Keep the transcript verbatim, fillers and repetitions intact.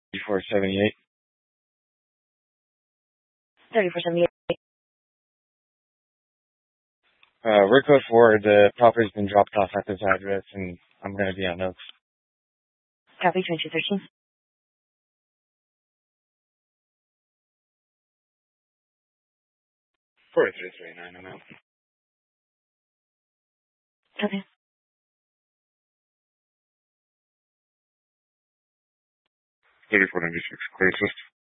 thirty-four seventy-eight. thirty-four seventy-eight. Uh, we're code four. The property's been dropped off at this address, and I'm going to be on Oaks. Copy twenty-two thirteen. forty-three thirty-nine, I'm out. Okay. thirty-four ninety-six, clear assist.